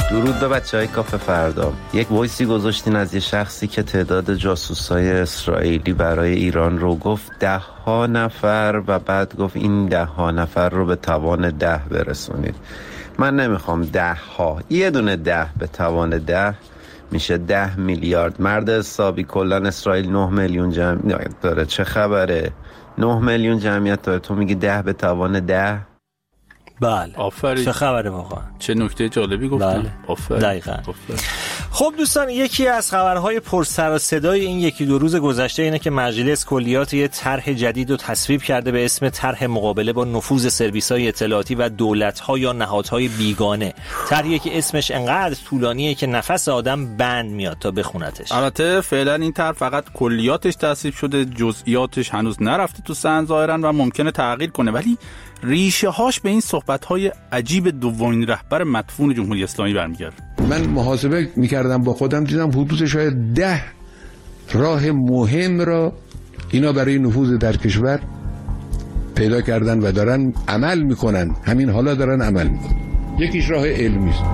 درود به بچهای کافه فردا. یک وایسی گذاشتین از یه شخصی که تعداد جاسوسای اسرائیلی برای ایران رو گفت 10 نفر و بعد گفت این 10 نفر رو به توان 10 برسونید. من نمیخوام 10 یه دونه 10 به توان 10 میشه 10 میلیارد. مرد حسابی کلان اسرائیل 9 میلیون جمعیت داره. چه خبره؟ 9 میلیون جمعیت داره، تو میگی 10 به توان 10؟ بله آفرین. چه خبره واقعا؟ چه نکته جالبی گفتم. بله. آفرین. دقیقاً. خب دوستان، یکی از خبرهای پر سر و صدای این یکی دو روز گذشته اینه که مجلس کلیات یه طرح جدید رو تصویب کرده به اسم طرح مقابله با نفوذ سرویس‌های اطلاعاتی و دولت‌ها یا نهادهای بیگانه. طرحی که اسمش انقدر طولانیه که نفس آدم بند میاد تا بخونتش. البته فعلا این طرح فقط کلیاتش تصویب شده، جزئیاتش هنوز نرفته تو سن ظاهرا و ممکنه تغییر کنه، ولی ریشه هاش به این صحبت‌های عجیب دومین رهبر مدفون جمهوری اسلامی برمیگرده. من محاسبه می‌کردم با خودم، دیدم حدود شاید 10 راه مهم را اینا برای نفوذ در کشور پیدا کردن و دارن عمل میکنن. همین حالا دارن عمل میکنن. یکیش راه علمی است.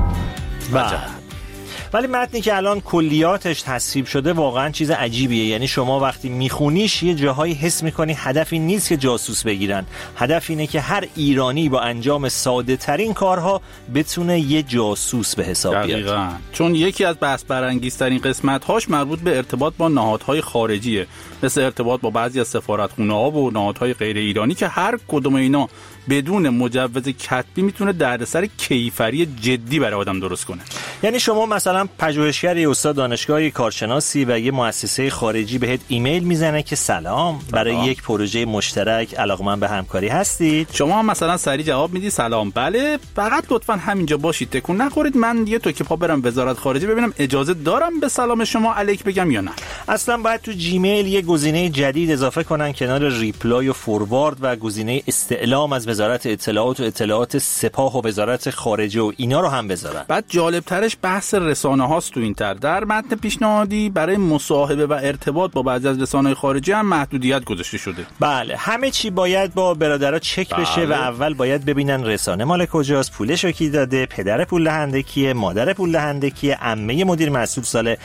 ولی متنی که الان کلیاتش تصویب شده واقعا چیز عجیبیه. یعنی شما وقتی میخونیش یه جاهایی حس میکنی هدف این نیست که جاسوس بگیرن، هدف اینه که هر ایرانی با انجام ساده ترین کارها بتونه یه جاسوس به حساب بیاد. دقیقاً. چون یکی از بحث برانگیزترین قسمت‌هاش مربوط به ارتباط با نهادهای خارجیه، مثل ارتباط با بعضی از سفارتخونه‌ها و نهادهای غیر ایرانی که هر کدوم اینا بدون مجوز کتبی میتونه دردسر کیفری جدی برای آدم درست کنه. یعنی شما مثلا پژوهشگری، استاد دانشگاهی، کارشناسی و یه مؤسسه خارجی بهت ایمیل میزنه که سلام، برای یک پروژه مشترک علاقمند به همکاری هستید. شما هم مثلا سریع جواب میدی سلام، بله، فقط لطفاً همینجا باشید، تکون نخورید، من یه توکه پا برم وزارت خارجه ببینم اجازه دارم به سلام شما علیک بگم یا نه. اصلا باید تو جیمیل یه گزینه جدید اضافه کنن کنار ریپلای و فوروارد و گزینه استعلام از وزارت اطلاعات و اطلاعات سپاه و وزارت خارجه و اینا رو هم بذارن. بعد جالبترش بحث رسانه هاست تو این طرح. در متن پیشنهادی برای مصاحبه و ارتباط با بعضی از رسانه‌های خارجی هم محدودیت گذاشته شده. بله، همه چی باید با برادرها چک بشه و اول باید ببینن رسانه مال کجاست، پولشو کی داده، پدر پول دهنده کیه، مادر پول دهنده کیه، عمه مدیر مسئول سال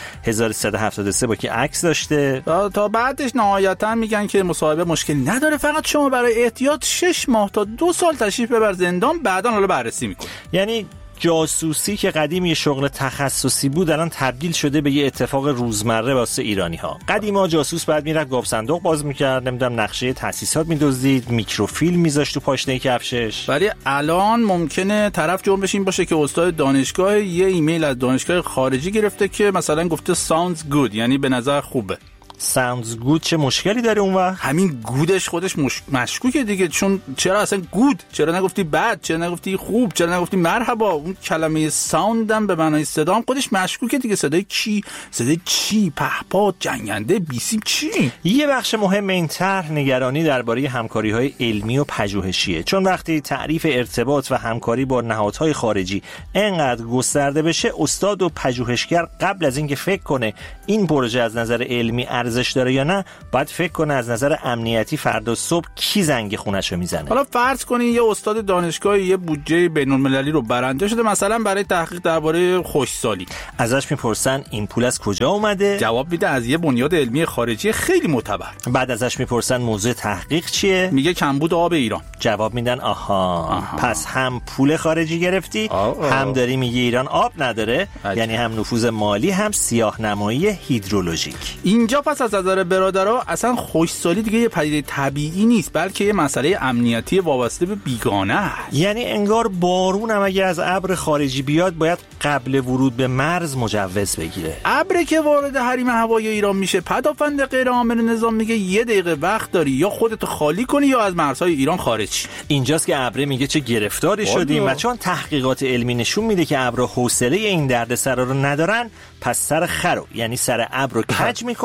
1373 با کی عکس داشته. تا بعدش نهایتا میگن که مصاحبه مشکلی نداره، فقط شما برای احتیاط 6 ماه تا 2 سال تشریف ببر زندان، بعداً حالا بررسی میکنه. یعنی جاسوسی که قدیم یه شغل تخصصی بود الان تبدیل شده به یه اتفاق روزمره واسه ایرانی‌ها. قدیما جاسوس بعد میرفت گاف صندوق باز میکرد، نمیدونم نقشه تأسیسات میدزدید، میکروفیلم میذاشت تو پاشنه کفشش. ولی الان ممکنه طرف جرمش این باشه که استاد دانشگاه یه ایمیل از دانشگاه خارجی گرفته که مثلا گفته sounds good، یعنی به نظر خوبه. sounds good چه مشکلی داره اون وقت؟ همین گودش خودش مشکوکه دیگه، چون چرا اصلا گود؟ چرا نگفتی بد؟ چرا نگفتی خوب؟ چرا نگفتی مرحبا؟ اون کلمه ساوند هم به معنای صدا هم خودش مشکوکه دیگه. صدای کی؟ صدای چی؟ پهپاد، جنگنده، بیسیم چی؟ یه بخش مهم این طرح نگرانی درباره همکاری‌های علمی و پژوهشیه، چون وقتی تعریف ارتباط و همکاری با نهادهای خارجی انقدر گسترده بشه، استاد و پژوهشگر قبل از اینکه فکر کنه این پروژه از نظر علمی ارزش داره یا نه، باید فکر کنه از نظر امنیتی فردا صبح کی زنگ خونه‌شو میزنه. حالا فرض کنین یه استاد دانشگاه یه بودجه بین‌المللی رو برنده شده، مثلا برای تحقیق درباره خشکسالی. ازش میپرسن این پول از کجا اومده؟ جواب میده از یه بنیاد علمی خارجی خیلی معتبر. بعد ازش میپرسن موضوع تحقیق چیه؟ میگه کمبود آب ایران. جواب میدن آها. پس هم پول خارجی گرفتی، هم داری میگی ایران آب نداره. یعنی هم نفوذ مالی، هم سیاه‌نمایی هیدرولوژیک. اینجا پس از نظر برادرها اصلا خشکسالی دیگه یه پدیده طبیعی نیست، بلکه یه مسئله امنیتی وابسته به بیگانه است. یعنی انگار بارون هم اگه از ابر خارجی بیاد باید قبل ورود به مرز مجوز بگیره. ابری که وارد حریم هوایی ایران میشه، پدافند غیر عامل نظام میگه یه دقیقه وقت داری، یا خودتو خالی کنی یا از مرزهای ایران خارج. اینجاست که ابر میگه چه گرفتاری شدیم، و چون تحقیقات علمی نشون میده که ابر حوصله این دردسرا رو ندارن، پس سر خرو یعنی سر ابر رو کج میکنه، به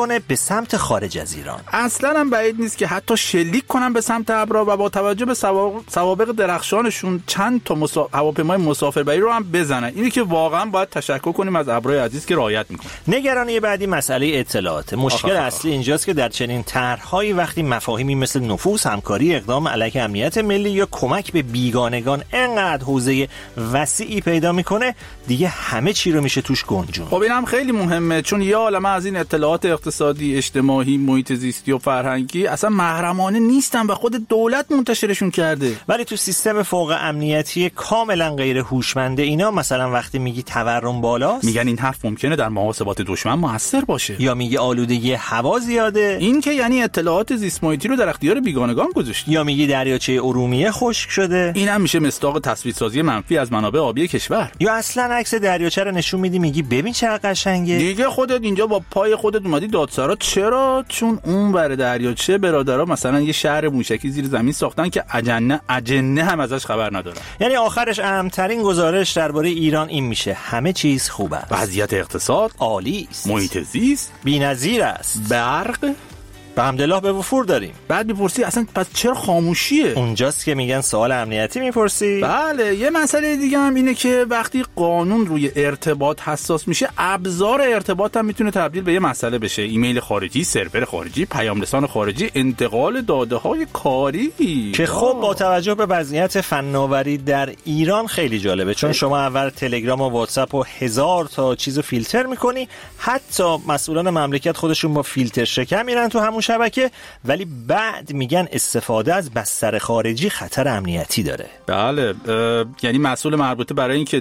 سمت خارج از ایران. اصلا هم بعید نیست که حتی شلیک کنن به سمت ابرها و با توجه به سوابق درخشانشون چند تا هواپیمای مسافربری رو هم بزنن. اینی که واقعا باید تشکر کنیم از ابرهای عزیز که رعایت میکنن. نگرانی بعدی مسئله اطلاعات. مشکل اصلی اینجاست که در چنین طرح‌هایی وقتی مفاهیمی مثل نفوذ، همکاری، اقدام علیه امنیت ملی یا کمک به بیگانگان انقدر حوزه وسیعی پیدا میکنه، دیگه همه چی رو میشه توش گنجون. خب اینم خیلی مهمه، چون یه عالمه از این اطلاعات اقتصادی، اجتماعی، محیط زیستی و فرهنگی اصلا محرمانه نیستن و خود دولت منتشرشون کرده. ولی تو سیستم فوق امنیتی کاملا غیر هوشمند اینا، مثلا وقتی میگی تورم بالاست، میگن این حرف ممکنه در محاسبات دشمن موثر باشه. یا میگی آلودگی هوا زیاده، این که یعنی اطلاعات زیست محیطی رو در اختیار بیگانگان گذاشت. یا میگی دریاچه ارومیه خشک شده، اینم میشه مصداق تصویرسازی منفی از منابع آبی کشور. یا اصلا عکس دریاچه رو نشون میدی میگی ببین چقدر قشنگه. دیگه خودت اینجا با پای خودت اومدی دادسرا. چرا؟ چون اون بر دریاچه برادرها مثلا یه شهر موشکی زیر زمین ساختن که اجنه هم ازش خبر ندارن. یعنی آخرش اهمترین گزارش درباره ایران این میشه همه چیز خوبه، وضعیت اقتصاد عالی است، محیط زیست بی‌نظیر است، برق به حمدالله به وفور داریم. بعد میپرسی اصلا پس چرا خاموشیه؟ اونجاست که میگن سوال امنیتی میپرسی. بله. یه مسئله دیگه هم اینه که وقتی قانون روی ارتباط حساس میشه، ابزار ارتباط هم میتونه تبدیل به یه مسئله بشه. ایمیل خارجی، سرور خارجی، پیام رسان خارجی، انتقال داده های کاری که خب با توجه به وضعیت فناوری در ایران خیلی جالبه، چون شما اول تلگرام و واتساپ و 1000 تا چیزو فیلتر میکنی، حتی مسئولان مملکت خودشون با فیلتر شکن میرن تو همون شبکه، ولی بعد میگن استفاده از بستر خارجی خطر امنیتی داره. بله. یعنی مسئول مربوطه برای اینکه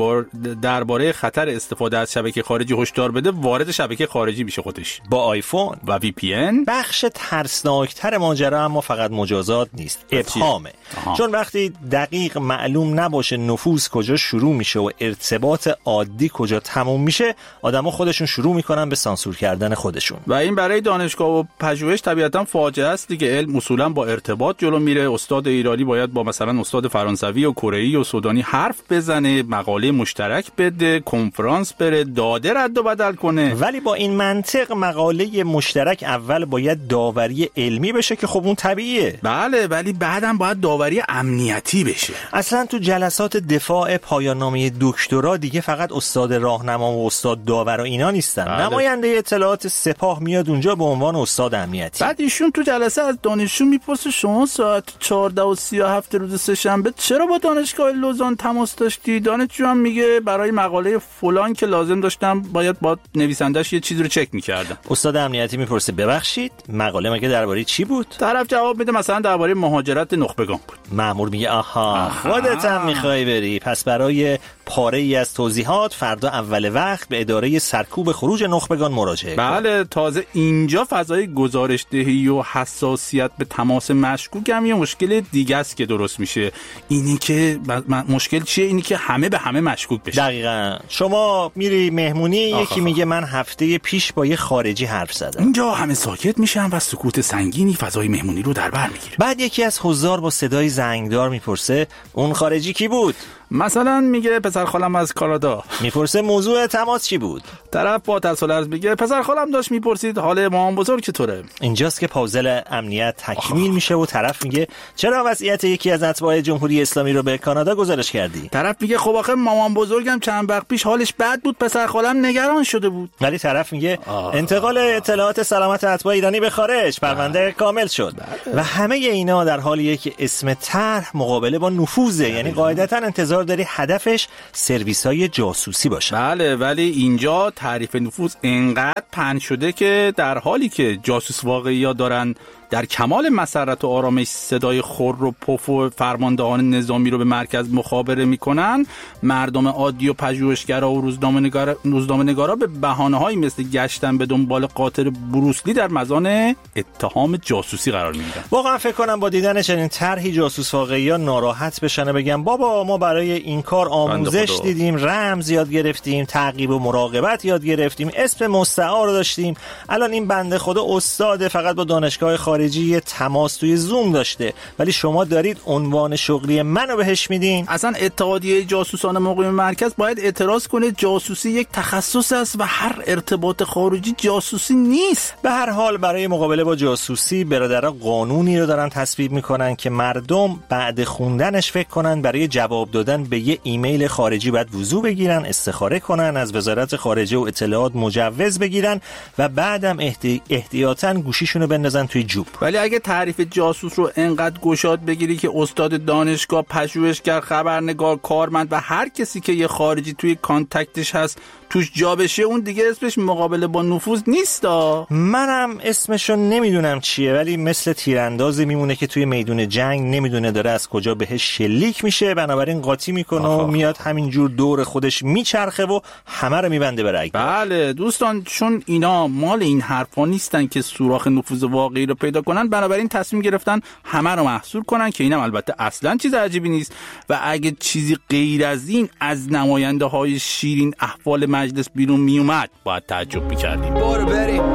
درباره خطر استفاده از شبکه خارجی هشدار بده، وارد شبکه خارجی میشه خودش با آیفون و وی پی ان. بخش ترسناکتر ماجرا اما فقط مجازات نیست، ابهامه. چون وقتی دقیق معلوم نباشه نفوذ کجا شروع میشه و ارتباط عادی کجا تموم میشه، آدما خودشون شروع میکنن به سانسور کردن خودشون. و این برای دانشگاه و پژوهش طبیعتا فاجعه است دیگه. علم اصولا با ارتباط جلو میره. استاد ایرانی باید با مثلا استاد فرانسوی و کره‌ای و سودانی حرف بزنه، مقاله مشترک بده، کنفرانس بره، داده رد و بدل کنه. ولی با این منطق مقاله مشترک اول باید داوری علمی بشه که خب اون طبیعیه. بله، ولی بعدم باید داوری امنیتی بشه. اصلا تو جلسات دفاع پایان نامه دکترا دیگه فقط استاد راهنما و استاد داور و اینا نیستن. بله. نماینده اطلاعات سپاه میاد اونجا به عنوان استاد امنیتی. بعد ایشون تو جلسه از دانشجو میپرسه شما ساعت 14:37 روز سه‌شنبه چرا با دانشگاه لوزان تماس داشتی؟ دانشجو هم میگه برای مقاله فلان که لازم داشتم باید با نویسندش یه چیزی رو چک میکردم. استاد امنیتی میپرسه ببخشید مقاله مگه درباره چی بود؟ طرف جواب میده مثلا درباره مهاجرت نخبگان بود. مأمور میگه آها خودت هم میخوای بری، پس برای پاره ای از توضیحات فردا اول وقت به اداره سرکوب خروج نخبگان مراجعه کن. بله، تازه اینجا فضای گزارش دهی و حساسیت به تماس مشکوک هم یه مشکل دیگه است که درست میشه. اینی که مشکل چیه؟ اینی که همه به همه مشکوک بشه. دقیقاً. شما میری مهمونی، یکی میگه من هفته پیش با یه خارجی حرف زدم. اینجا همه ساکت میشن و سکوت سنگینی فضای مهمونی رو در بر میگیره. بعد یکی از حضار با صدای زنگدار میپرسه اون خارجی کی بود؟ مثلا میگه پسر خالم از کانادا. میپرسه موضوع تماس چی بود؟ طرف با تسلط میگه پسر خالم داشت میپرسید حال مامان بزرگ چطوره. اینجاست که پازل امنیت تکمیل میشه و طرف میگه چرا وضعیت یکی از اتباع جمهوری اسلامی رو به کانادا گزارش کردی؟ طرف میگه خب آخه مامان بزرگم چند وقت پیش حالش بد بود، پسر خالم نگران شده بود. ولی طرف میگه انتقال اطلاعات سلامت اتباع ایرانی به خارج، پرونده کامل شد. و همه اینا در حالیه که اسم طرح مقابله با نفوذه، یعنی قاعدتا انتظار داری هدفش سرویس‌های جاسوسی باشه. بله، ولی اینجا تعریف نفوذ انقدر پهن شده که در حالی که جاسوس واقعی‌ها دارن در کمال مسرت و آرامش صدای خور و پف و فرماندهان نظامی رو به مرکز مخابره میکنن، مردم عادی و پژوهشگرا و روزنامه‌نگارا به بهانه‌هایی مثل گشتن به دنبال قاتل بروسلی در مزان اتهام جاسوسی قرار میگیرن. واقعا فکر کنم با دیدن چنین طرحی جاسوس واقعی‌ها ناراحت بشن و بگن بابا ما برای این کار آموزش دیدیم، رمز یاد گرفتیم، تعقیب و مراقبت یاد گرفتیم، اسم مستعار داشتیم، الان این بنده خدا استاد فقط با دانشگاه خارجی تماس توی زوم داشته، ولی شما دارید عنوان شغلی منو بهش میدین؟ اصلا اتحادیه جاسوسان مقیم مرکز باید اعتراض کنه. جاسوسی یک تخصص است و هر ارتباط خارجی جاسوسی نیست. به هر حال برای مقابله با جاسوسی برادرها قانونی رو دارن تصویب میکنن که مردم بعد خوندنش فکر کنن برای جواب دادن به یه ایمیل خارجی باید وضو بگیرن، استخاره کنن، از وزارت خارجه و اطلاعات مجوز بگیرن و بعدم احتیاطاً گوشیشونو بندازن توی جوب. ولی اگه تعریف جاسوس رو انقدر گشاد بگیری که استاد دانشگاه، پژوهشگر، خبرنگار، کارمند و هر کسی که یه خارجی توی کانتکتش هست توش جا بشه، اون دیگه اسمش مقابله با نفوذ نیستا. منم اسمشو نمیدونم چیه، ولی مثل تیراندازی میمونه که توی میدون جنگ نمیدونه داره از کجا بهش شلیک میشه، بنابراین قاطی میکنه و میاد همینجور دور خودش میچرخه و همه رو میبنده به رگ. بله دوستان، چون اینا مال این حرفا نیستن که سوراخ نفوذ واقعی رو پیدا کنن، بنابراین تصمیم گرفتن همه رو محصور کنن که اینم البته اصلا چیز عجیبی نیست و اگه چیزی غیر از این از نماینده های شیرین احوال مجلس بیرون می اومد باید تعجب می‌کردیم.